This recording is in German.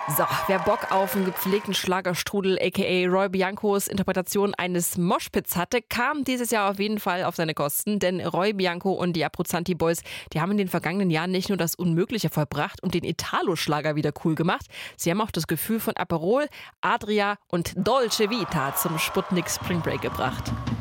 So, wer Bock auf einen gepflegten Schlagerstrudel aka Roy Biancos Interpretation eines Moshpits hatte, kam dieses Jahr auf jeden Fall auf seine Kosten, denn Roy Bianco und die Abruzzanti Boys, die haben in den vergangenen Jahren nicht nur das Unmögliche vollbracht und den Italo-Schlager wieder cool gemacht, sie haben auch das Gefühl von Aperol, Adria und Dolce Vita zum Sputnik Spring Break gebracht.